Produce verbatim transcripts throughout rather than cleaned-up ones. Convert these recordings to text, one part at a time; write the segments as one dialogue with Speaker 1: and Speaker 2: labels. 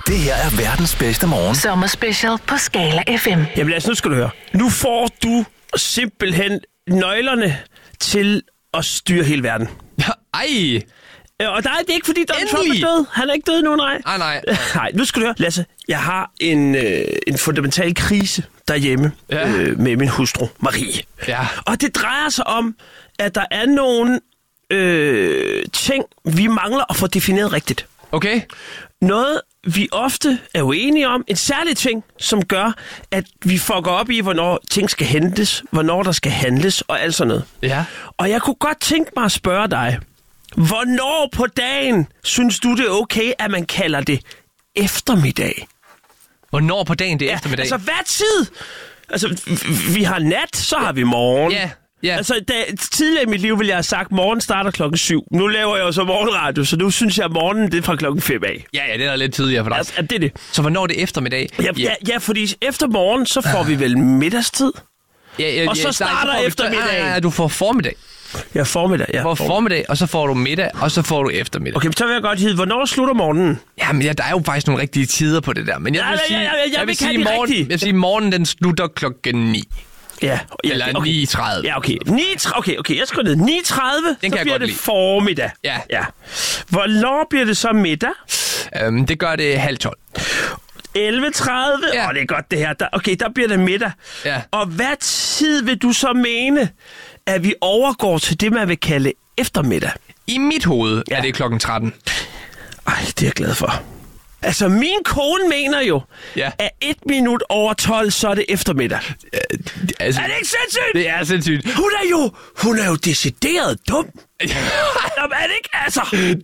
Speaker 1: Det her er verdens bedste morgen.
Speaker 2: Sommerspecial på Skala F M.
Speaker 3: Jamen altså, nu skal du høre. Nu får du simpelthen nøglerne til at styre hele verden.
Speaker 4: Ej!
Speaker 3: Og der er det ikke, fordi Donald Trump
Speaker 4: Endelig.
Speaker 3: er død. Han er ikke død nu, nej.
Speaker 4: Ah, nej.
Speaker 3: Nej, nu skal du høre. Lasse, jeg har en, øh, en fundamental krise derhjemme
Speaker 4: Ja.
Speaker 3: øh, med min hustru, Marie.
Speaker 4: Ja.
Speaker 3: Og det drejer sig om, at der er nogle øh, ting, vi mangler at få defineret rigtigt.
Speaker 4: Okay.
Speaker 3: Noget, vi ofte er uenige om. En særlig ting, som gør, at vi fucker op i, hvornår ting skal hentes, hvornår der skal handles og alt sådan noget.
Speaker 4: Ja.
Speaker 3: Og jeg kunne godt tænke mig at spørge dig, hvornår på dagen synes du, det er okay, at man kalder det eftermiddag?
Speaker 4: Hvornår på dagen det er eftermiddag?
Speaker 3: Altså, hvad tid? Altså, v- vi har nat, så har vi morgen.
Speaker 4: Ja, ja.
Speaker 3: Altså, da, tidligere i mit liv ville jeg have sagt, at morgen starter klokken syv. Nu laver jeg jo så morgenradio, så nu synes jeg, at morgenen det er fra klokken fem af.
Speaker 4: Ja, ja, det er lidt tidligere for dig.
Speaker 3: Altså, er det det?
Speaker 4: Så hvornår er det eftermiddag?
Speaker 3: Ja, ja, ja, fordi efter morgen, så får vi vel middagstid.
Speaker 4: Ja, ja,
Speaker 3: Og så
Speaker 4: nej,
Speaker 3: starter
Speaker 4: får vi-
Speaker 3: eftermiddagen.
Speaker 4: Nej, nej, nej, du får formiddag.
Speaker 3: Ja, formiddag. Ja,
Speaker 4: Du får formiddag, og så får du middag, og så får du eftermiddag.
Speaker 3: Okay, så vil jeg godt hide, hvornår slutter morgenen?
Speaker 4: Jamen, ja, der er jo faktisk nogle rigtige tider på det der. Men jeg
Speaker 3: Nej,
Speaker 4: vil
Speaker 3: nej,
Speaker 4: sige,
Speaker 3: ja, ja, jeg
Speaker 4: jeg
Speaker 3: vil
Speaker 4: vil
Speaker 3: ikke have
Speaker 4: sige,
Speaker 3: de
Speaker 4: morgen,
Speaker 3: rigtige.
Speaker 4: jeg vil sige, morgenen den slutter klokken ni.
Speaker 3: Ja, ja
Speaker 4: Eller
Speaker 3: okay.
Speaker 4: ni tredive.
Speaker 3: Ja, okay. ni, okay, okay, jeg skriver ned. ni tredive, så
Speaker 4: kan jeg
Speaker 3: bliver
Speaker 4: godt
Speaker 3: det
Speaker 4: lide.
Speaker 3: formiddag.
Speaker 4: Ja.
Speaker 3: ja. Hvornår bliver det så middag?
Speaker 4: Øhm, det gør det halv tolv.
Speaker 3: elleve tredive? Åh,
Speaker 4: Ja.
Speaker 3: oh, det er godt det her. Der, okay, der bliver det middag.
Speaker 4: Ja.
Speaker 3: Og hvad tid vil du så mene, at vi overgår til det, man vil kalde eftermiddag?
Speaker 4: I mit hoved
Speaker 3: Ja.
Speaker 4: er det klokken tretten.
Speaker 3: Ej, det er jeg glad for. Altså, min kone mener jo,
Speaker 4: Ja.
Speaker 3: at et minut over tolv, så er det eftermiddag.
Speaker 4: Altså,
Speaker 3: Er det ikke sindssygt?
Speaker 4: det er sindssygt.
Speaker 3: Hun er jo, hun er jo decideret dum. Jamen, er det ikke? Altså,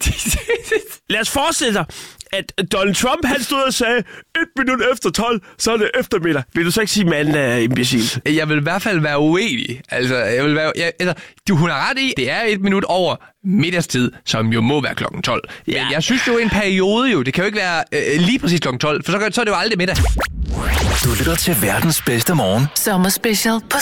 Speaker 3: lad os forestille dig, at Donald Trump, han stod og sagde, et minut efter tolv, så er det eftermiddag. Vil du så ikke sige, at manden er imbecil?
Speaker 4: Jeg vil i hvert fald være uenig. Altså, jeg vil være, jeg, altså, du, hun har ret i, det er et minut over middagstid, som jo må være klokken tolv. Men
Speaker 3: Ja.
Speaker 4: jeg synes jo, en periode jo, det kan jo ikke være øh, lige præcis klokken tolv, for så, så er det jo aldrig middag.
Speaker 1: Du lytter til verdens bedste morgen.
Speaker 2: Sommerspecial på